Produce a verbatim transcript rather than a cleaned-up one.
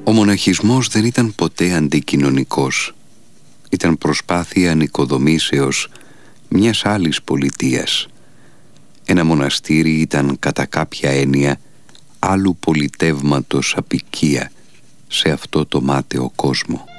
Ο μοναχισμός δεν ήταν ποτέ αντικοινωνικός. Ήταν προσπάθεια ανοικοδομήσεως μιας άλλης πολιτείας. Ένα μοναστήρι ήταν κατά κάποια έννοια άλλου πολιτεύματος απικία σε αυτό το μάταιο κόσμο.